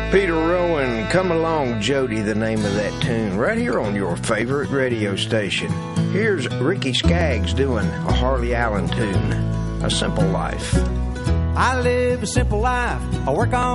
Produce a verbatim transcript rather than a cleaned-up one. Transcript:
Peter Rowan, Come Along Jody, the name of that tune, right here on your favorite radio station. Here's Ricky Skaggs doing a Harley Allen tune, A Simple Life. I live a simple life. I work on